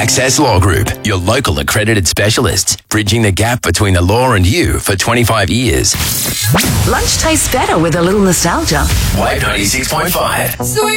Access Law Group, your local accredited specialists, bridging the gap between the law and you for 25 years. Lunch tastes better with a little nostalgia. Wave 96.5. Sweet.